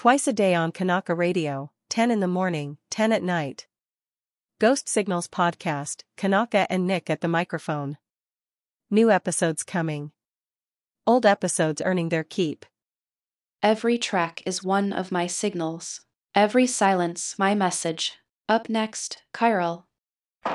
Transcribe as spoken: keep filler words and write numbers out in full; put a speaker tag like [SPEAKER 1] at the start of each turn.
[SPEAKER 1] Twice a day on Kanaka Radio, ten in the morning, ten at night. Ghost Signals Podcast, Kanaka and Nick at the microphone. New episodes coming. Old episodes earning their keep.
[SPEAKER 2] Every track is one of my signals. Every silence my message. Up next, Chiral.